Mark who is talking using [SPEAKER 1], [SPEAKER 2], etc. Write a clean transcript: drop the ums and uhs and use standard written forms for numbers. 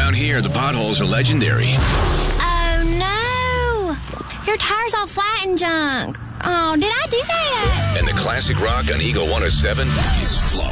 [SPEAKER 1] Around here, the potholes are legendary.
[SPEAKER 2] Oh, no. Your tire's all flat and junk. Oh, did I do that?
[SPEAKER 1] And the classic rock on Eagle 107 is flawless.